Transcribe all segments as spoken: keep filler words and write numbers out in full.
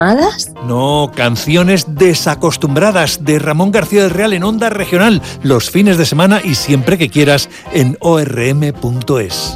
No, canciones desacostumbradas de Ramón García del Real en Onda Regional, los fines de semana y siempre que quieras en o erre eme punto es.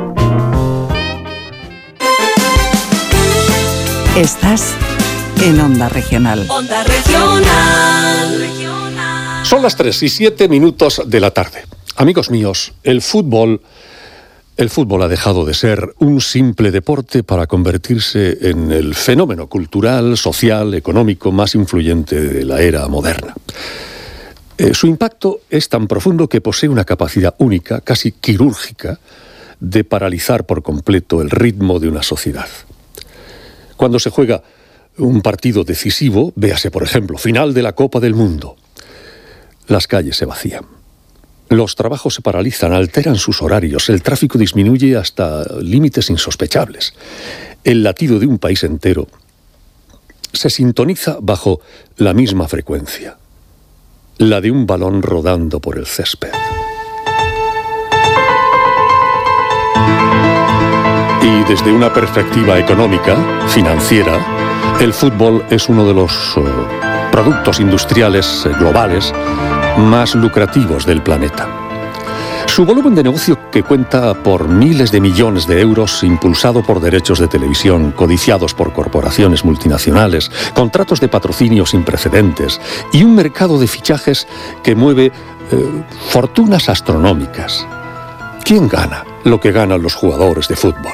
Estás en Onda Regional. Onda Regional. Son las tres y siete minutos de la tarde. Amigos míos, el fútbol... El fútbol ha dejado de ser un simple deporte para convertirse en el fenómeno cultural, social, económico más influyente de la era moderna. Eh, su impacto es tan profundo que posee una capacidad única, casi quirúrgica, de paralizar por completo el ritmo de una sociedad. Cuando se juega un partido decisivo, véase por ejemplo, final de la Copa del Mundo, las calles se vacían. Los trabajos se paralizan, alteran sus horarios, el tráfico disminuye hasta límites insospechables. El latido de un país entero se sintoniza bajo la misma frecuencia, la de un balón rodando por el césped. Y desde una perspectiva económica, financiera, el fútbol es uno de los uh, productos industriales uh, globales más lucrativos del planeta. Su volumen de negocio, que cuenta por miles de millones de euros, impulsado por derechos de televisión, codiciados por corporaciones multinacionales, contratos de patrocinio sin precedentes y un mercado de fichajes que mueve eh, fortunas astronómicas. ¿Quién gana lo que ganan los jugadores de fútbol?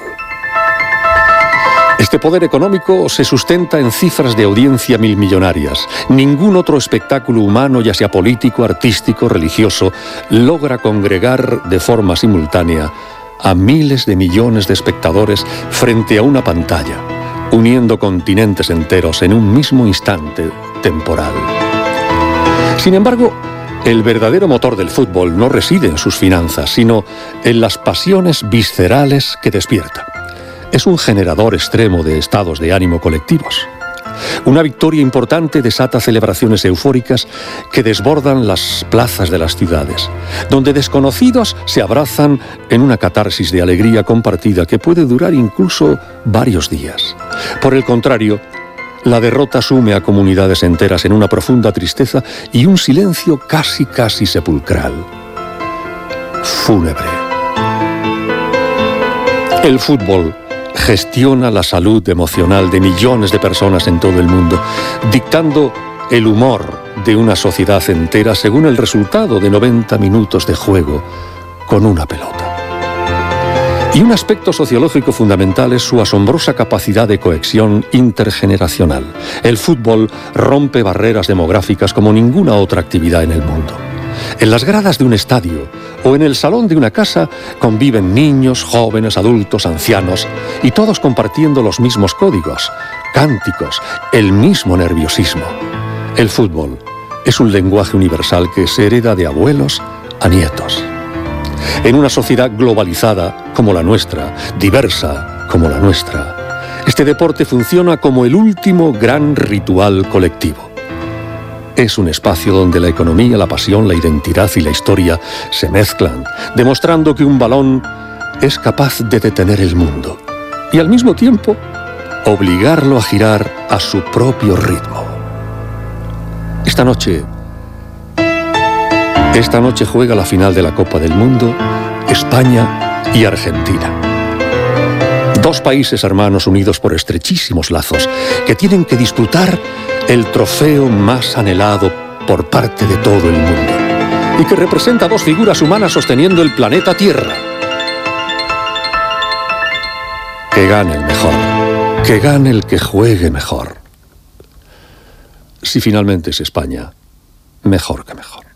Este poder económico se sustenta en cifras de audiencia milmillonarias. Ningún otro espectáculo humano, ya sea político, artístico, religioso, logra congregar de forma simultánea a miles de millones de espectadores frente a una pantalla, uniendo continentes enteros en un mismo instante temporal. Sin embargo, el verdadero motor del fútbol no reside en sus finanzas, sino en las pasiones viscerales que despierta. Es un generador extremo de estados de ánimo colectivos. Una victoria importante desata celebraciones eufóricas que desbordan las plazas de las ciudades, donde desconocidos se abrazan en una catarsis de alegría compartida que puede durar incluso varios días. Por el contrario, la derrota sume a comunidades enteras en una profunda tristeza y un silencio casi casi sepulcral, fúnebre. El fútbol gestiona la salud emocional de millones de personas en todo el mundo, dictando el humor de una sociedad entera según el resultado de noventa minutos de juego con una pelota. Y un aspecto sociológico fundamental es su asombrosa capacidad de cohesión intergeneracional. El fútbol rompe barreras demográficas como ninguna otra actividad en el mundo. En las gradas de un estadio o en el salón de una casa conviven niños, jóvenes, adultos, ancianos, y todos compartiendo los mismos códigos, cánticos, el mismo nerviosismo. El fútbol es un lenguaje universal que se hereda de abuelos a nietos. En una sociedad globalizada como la nuestra, diversa como la nuestra, este deporte funciona como el último gran ritual colectivo. Es un espacio donde la economía, la pasión, la identidad y la historia se mezclan, demostrando que un balón es capaz de detener el mundo y al mismo tiempo obligarlo a girar a su propio ritmo. Esta noche, esta noche juega la final de la Copa del Mundo España y Argentina. Dos países hermanos unidos por estrechísimos lazos que tienen que disputar el trofeo más anhelado por parte de todo el mundo y que representa dos figuras humanas sosteniendo el planeta Tierra. Que gane el mejor, que gane el que juegue mejor. Si finalmente es España, mejor que mejor.